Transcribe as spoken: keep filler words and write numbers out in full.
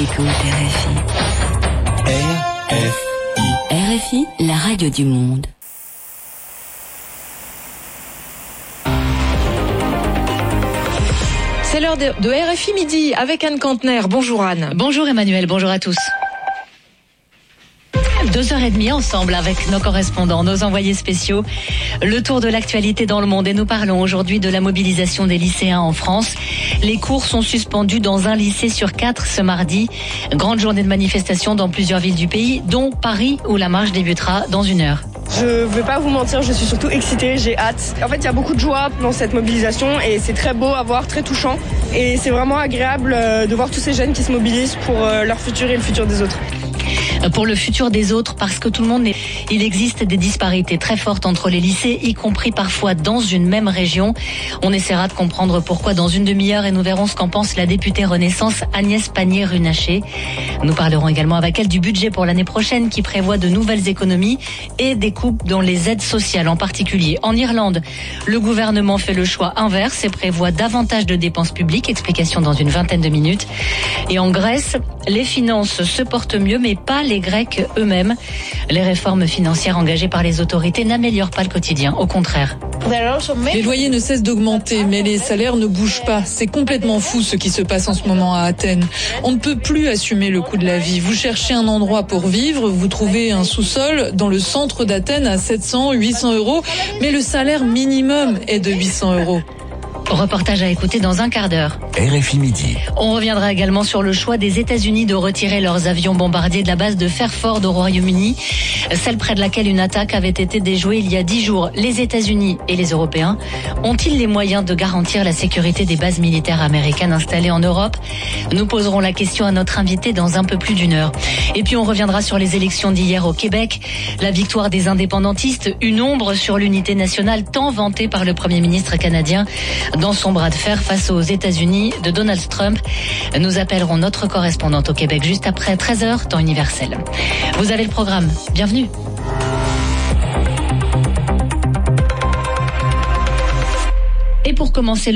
écoutes R F I. R F I. R F I, la radio du monde. C'est l'heure de, de R F I Midi avec Anne Kantner. Bonjour Anne. Bonjour Emmanuel, bonjour à tous. Deux heures et demie ensemble avec nos correspondants, nos envoyés spéciaux. Le tour de l'actualité dans le monde et nous parlons aujourd'hui de la mobilisation des lycéens en France. Les cours sont suspendus dans un lycée sur quatre ce mardi. Grande journée de manifestation dans plusieurs villes du pays, dont Paris où la marche débutera dans une heure. Je ne vais pas vous mentir, je suis surtout excitée, j'ai hâte. En fait, il y a beaucoup de joie dans cette mobilisation et c'est très beau à voir, très touchant. Et c'est vraiment agréable de voir tous ces jeunes qui se mobilisent pour leur futur et le futur des autres. Pour le futur des autres, parce que tout le monde est... Il existe des disparités très fortes entre les lycées, y compris parfois dans une même région. On essaiera de comprendre pourquoi dans une demi-heure et nous verrons ce qu'en pense la députée Renaissance Agnès Pannier-Runacher. Nous parlerons également avec elle du budget pour l'année prochaine qui prévoit de nouvelles économies et des coupes dans les aides sociales en particulier. En Irlande, le gouvernement fait le choix inverse et prévoit davantage de dépenses publiques. Explication dans une vingtaine de minutes. Et en Grèce, les finances se portent mieux, mais pas les Grecs eux-mêmes. Les réformes financières engagées par les autorités n'améliorent pas le quotidien, au contraire. Les loyers ne cessent d'augmenter, mais les salaires ne bougent pas. C'est complètement fou ce qui se passe en ce moment à Athènes. On ne peut plus assumer le coût de la vie. Vous cherchez un endroit pour vivre, vous trouvez un sous-sol dans le centre d'Athènes à sept cents, huit cents euros, mais le salaire minimum est de huit cents euros. Reportage à écouter dans un quart d'heure. R F I Midi. On reviendra également sur le choix des États-Unis de retirer leurs avions bombardiers de la base de Fairford au Royaume-Uni, celle près de laquelle une attaque avait été déjouée il y a dix jours. Les États-Unis et les Européens ont-ils les moyens de garantir la sécurité des bases militaires américaines installées en Europe? Nous poserons la question à notre invité dans un peu plus d'une heure. Et puis on reviendra sur les élections d'hier au Québec, la victoire des indépendantistes, une ombre sur l'unité nationale tant vantée par le Premier ministre canadien dans son bras de fer face aux États-Unis de Donald Trump. Nous appellerons notre correspondante au Québec juste après treize heures, temps universel. Vous avez le programme. Bienvenue. Et pour commencer